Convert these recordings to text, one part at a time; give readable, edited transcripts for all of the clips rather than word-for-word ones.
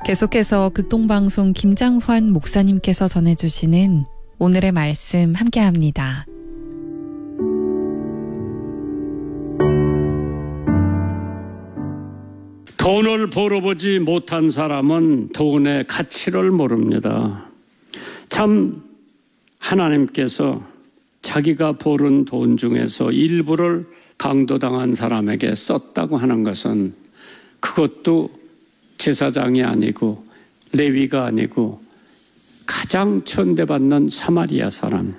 계속해서 극동방송 김장환 목사님께서 전해주시는 오늘의 말씀 함께합니다. 돈을 벌어보지 못한 사람은 돈의 가치를 모릅니다. 참 하나님께서 자기가 벌은 돈 중에서 일부를 강도당한 사람에게 썼다고 하는 것은 그것도 제사장이 아니고 레위가 아니고 가장 천대받는 사마리아 사람.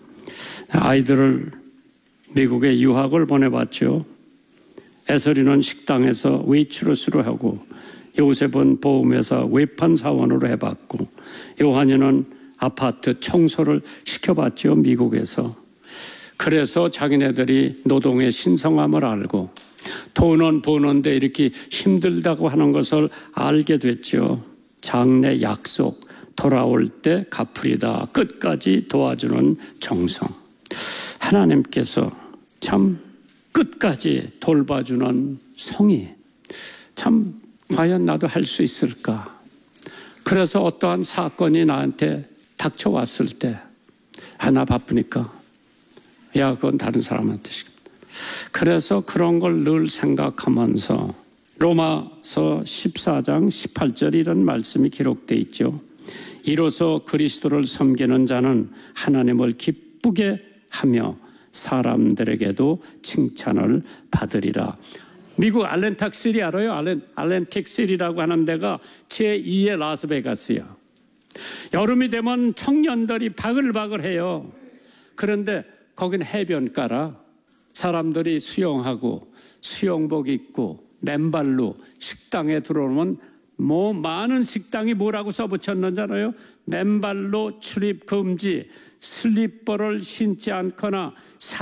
아이들을 미국에 유학을 보내봤죠. 에서리는 식당에서 웨이트러스로 하고 요셉은 보험회사 외판 사원으로 해봤고 요한이는 아파트 청소를 시켜봤죠. 미국에서. 그래서 자기네들이 노동의 신성함을 알고 돈은 버는데 이렇게 힘들다고 하는 것을 알게 됐죠. 장래 약속, 돌아올 때 갚으리다. 끝까지 도와주는 정성. 하나님께서 참 끝까지 돌봐주는 성의. 참 과연 나도 할 수 있을까? 그래서 어떠한 사건이 나한테 닥쳐왔을 때 나 바쁘니까 야 그건 다른 사람한테 그래서 그런 걸 늘 생각하면서 로마서 14장 18절 이런 말씀이 기록되어 있죠. 이로써 그리스도를 섬기는 자는 하나님을 기쁘게 하며 사람들에게도 칭찬을 받으리라. 미국 알렌탁시리 알아요? 알렌틱시리라고 하는 데가 제2의 라스베가스야. 여름이 되면 청년들이 바글바글해요. 그런데 거긴 해변가라 사람들이 수영하고 수영복 입고 맨발로 식당에 들어오면 많은 식당이 뭐라고 써붙였는지 알아요? 맨발로 출입 금지, 슬리퍼를 신지 않거나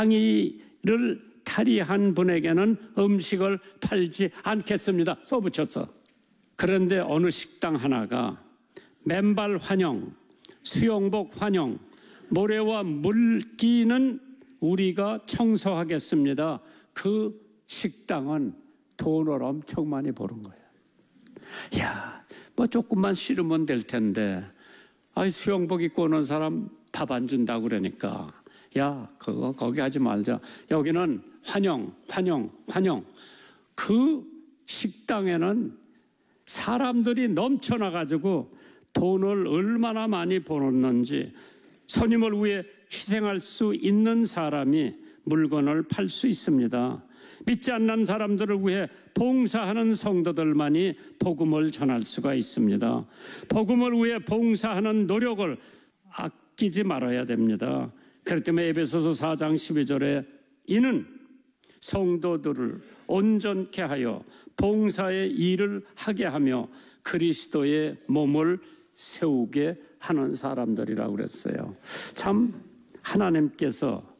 상의를 탈의한 분에게는 음식을 팔지 않겠습니다. 써붙였어. 그런데 어느 식당 하나가 맨발 환영, 수영복 환영, 모래와 물기는 우리가 청소하겠습니다. 그 식당은 돈을 엄청 많이 버는 거예요. 야, 뭐 조금만 싫으면 될 텐데, 수영복 입고 오는 사람 밥 안 준다고 그러니까, 야, 그거 거기 하지 말자. 여기는 환영. 그 식당에는 사람들이 넘쳐나가지고 돈을 얼마나 많이 벌었는지 손님을 위해 희생할 수 있는 사람이 물건을 팔 수 있습니다. 믿지 않는 사람들을 위해 봉사하는 성도들만이 복음을 전할 수가 있습니다. 복음을 위해 봉사하는 노력을 아끼지 말아야 됩니다. 그렇기 때문에 에베소서 4장 12절에 이는 성도들을 온전케 하여 봉사의 일을 하게 하며 그리스도의 몸을 세우게 하는 사람들이라고 그랬어요. 참 하나님께서